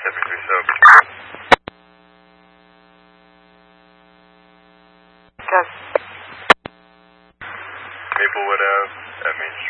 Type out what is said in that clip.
73 Soap. Yes. Maplewood Ave at Main Street.